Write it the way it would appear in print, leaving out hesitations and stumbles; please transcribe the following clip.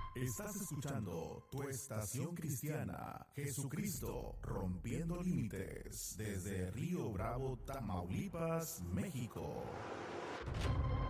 Estás escuchando tu estación cristiana, Jesucristo rompiendo límites, desde Río Bravo, Tamaulipas, México.